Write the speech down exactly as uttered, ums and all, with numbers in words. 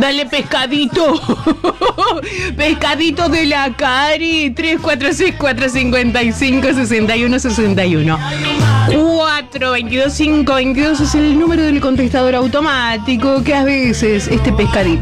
Dale, pescadito. Pescadito de la Cari. tres cuatro seis cuatro cinco cinco seis uno seis uno. cuatro veintidós cinco veintidós es el número del contestador automático que a veces este pescadito